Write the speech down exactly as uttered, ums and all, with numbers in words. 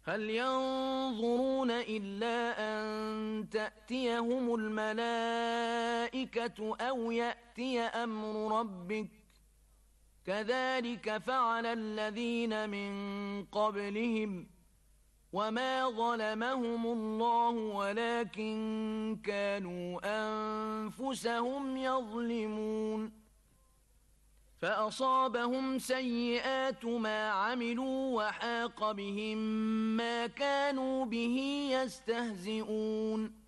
هل ينظرون إلا أن تأتيهم الملائكة أو يأتي أمر ربك كذلك فعل الذين من قبلهم وما ظلمهم الله ولكن كانوا أنفسهم يظلمون فأصابهم سيئات ما عملوا وحاق بهم ما كانوا به يستهزئون